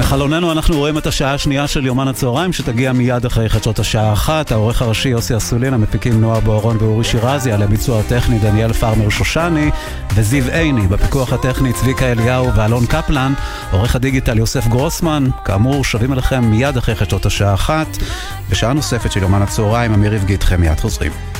בחלוננו אנחנו רואים את השעה השנייה של יומן הצהריים שתגיע מיד אחרי חדשות השעה 1. העורך הראשי יוסי אסולין, המפיקים נועה בוארון ואורי שירזי, על הביצוע הטכני דניאל פארמר שושני וזיו עיני, בפיקוח הטכני צביקה אליהו ואלון קפלן, עורך הדיגיטל יוסף גרוסמן. כאמור, שבים אליכם מיד אחרי חדשות השעה 1. בשעה נוספת של יומן הצהריים, אמיר יפגי איתכם, מיד חוזרים.